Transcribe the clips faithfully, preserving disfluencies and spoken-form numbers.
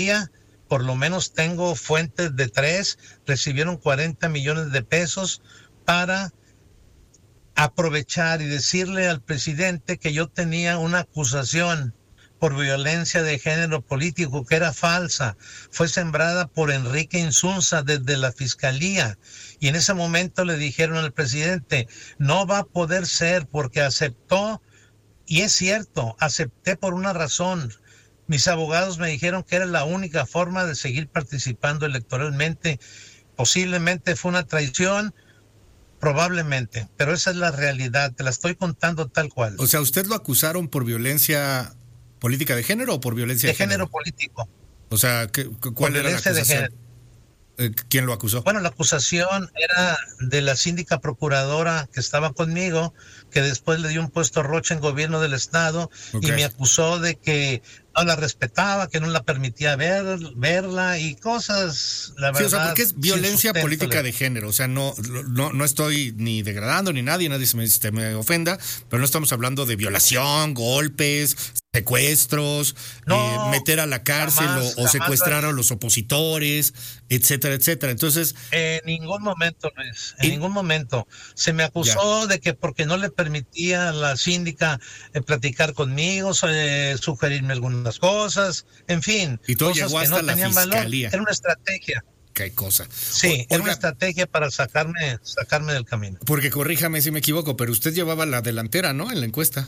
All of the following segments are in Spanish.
por lo menos tengo fuentes de tres, recibieron cuarenta millones de pesos para aprovechar y decirle al presidente que yo tenía una acusación por violencia de género político que era falsa, fue sembrada por Enrique Insunza desde la fiscalía, y en ese momento le dijeron al presidente, no va a poder ser porque aceptó, y es cierto, acepté por una razón. Mis abogados me dijeron que era la única forma de seguir participando electoralmente. Posiblemente fue una traición, probablemente, pero esa es la realidad, te la estoy contando tal cual. O sea, ¿usted lo acusaron por violencia política de género o por violencia de, de género? género político. O sea, ¿qué, ¿cuál era la acusación? Eh, ¿Quién lo acusó? Bueno, la acusación era de la síndica procuradora que estaba conmigo, que después le dio un puesto a Rocha en gobierno del estado, okay, y me acusó de que no la respetaba, que no la permitía ver, verla y cosas, la verdad. Sí, o sea, porque es violencia política de género, o sea, no, no, no estoy ni degradando ni nadie, nadie se me, se me ofenda, pero no estamos hablando de violación, golpes, secuestros, no, eh, meter a la cárcel jamás, o, o secuestrar a los opositores, etcétera, etcétera. Entonces, en ningún momento, Luis, en ¿y? ningún momento. Se me acusó ya. de que porque no le permitía a la síndica eh, platicar conmigo, eh, sugerirme algunas cosas, en fin, y todo cosas llegó que hasta no la tenían fiscalía. valor. Era una estrategia. Qué cosa. Sí, o, era oiga, una estrategia para sacarme, sacarme del camino. Porque corríjame si me equivoco, pero usted llevaba la delantera, ¿no? En la encuesta.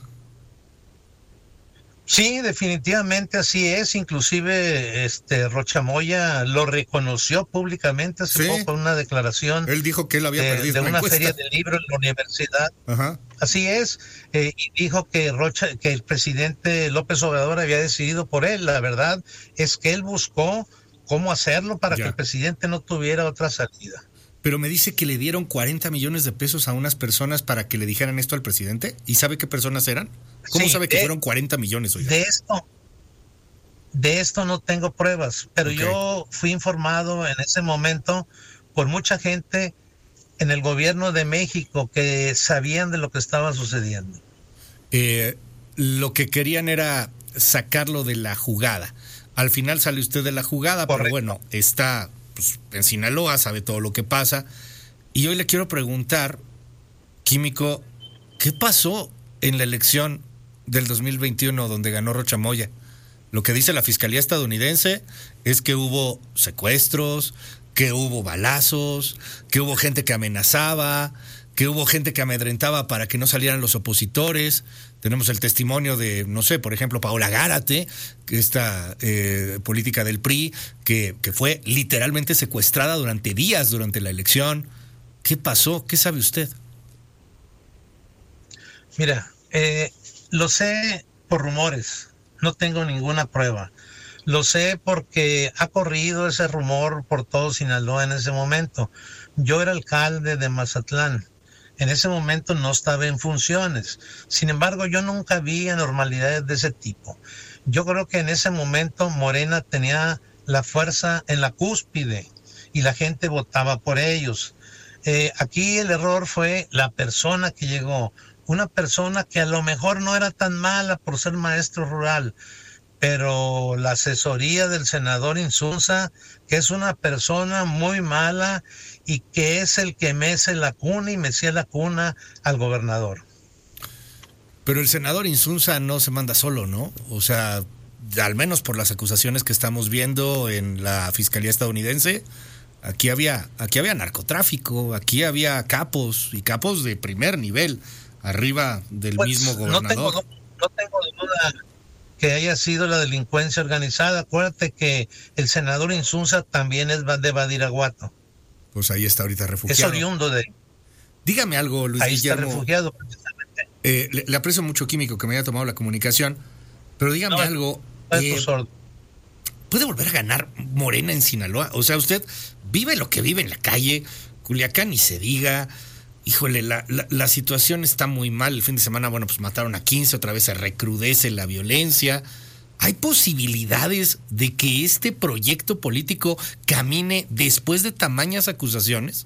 Sí, definitivamente así es. Inclusive este Rocha Moya lo reconoció públicamente hace ¿sí? poco en una declaración. Él dijo que él había de, perdido de una encuesta. feria de libro en la universidad. Ajá. Así es. Eh, y dijo que Rocha, que el presidente López Obrador había decidido por él. La verdad es que él buscó cómo hacerlo para ya. que el presidente no tuviera otra salida. Pero me dice que le dieron cuarenta millones de pesos a unas personas para que le dijeran esto al presidente. ¿Y sabe qué personas eran? ¿Cómo sí, sabe que de, fueron cuarenta millones? Oiga? De esto, de esto no tengo pruebas, pero okay. yo fui informado en ese momento por mucha gente en el gobierno de México que sabían de lo que estaba sucediendo. Eh, lo que querían era sacarlo de la jugada. Al final sale usted de la jugada, correcto, pero bueno, está... Pues, en Sinaloa, sabe todo lo que pasa. Y hoy le quiero preguntar, Químico, ¿qué pasó en la elección del dos mil veintiuno donde ganó Rocha Moya? Lo que dice la Fiscalía estadounidense es que hubo secuestros, que hubo balazos, que hubo gente que amenazaba, que hubo gente que amedrentaba para que no salieran los opositores. Tenemos el testimonio de, no sé, por ejemplo, Paola Gárate, esta eh, política del P R I, que, que fue literalmente secuestrada durante días durante la elección. ¿Qué pasó? ¿Qué sabe usted? Mira, eh, lo sé por rumores, no tengo ninguna prueba. Lo sé porque ha corrido ese rumor por todo Sinaloa en ese momento. Yo era alcalde de Mazatlán. En ese momento no estaba en funciones. Sin embargo, yo nunca vi anormalidades de ese tipo. Yo creo que en ese momento Morena tenía la fuerza en la cúspide y la gente votaba por ellos. Eh, aquí el error fue la persona que llegó. Una persona que a lo mejor no era tan mala por ser maestro rural, pero la asesoría del senador Insunza, que es una persona muy mala y que es el que mece la cuna y mecía la cuna al gobernador. Pero el senador Insunza no se manda solo, ¿no? O sea, al menos por las acusaciones que estamos viendo en la Fiscalía estadounidense, aquí había, aquí había narcotráfico, aquí había capos y capos de primer nivel, arriba del pues, mismo gobernador. No tengo, no tengo duda que haya sido la delincuencia organizada. Acuérdate que el senador Insunza también es de Badiraguato. Pues ahí está ahorita refugiado. Es oriundo de... Dígame algo, Luis ahí Guillermo. Está refugiado, precisamente. Eh, le, le aprecio mucho, Químico, que me haya tomado la comunicación, pero dígame no, algo. Eh, ¿Puede volver a ganar Morena en Sinaloa? O sea, usted vive lo que vive en la calle, Culiacán ni se diga. Híjole, la, la, la situación está muy mal. El fin de semana, bueno, pues mataron a quince, otra vez se recrudece la violencia. ¿Hay posibilidades de que este proyecto político camine después de tamañas acusaciones?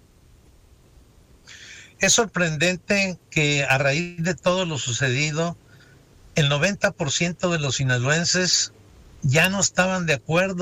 Es sorprendente que a raíz de todo lo sucedido, el noventa por ciento de los sinaloenses ya no estaban de acuerdo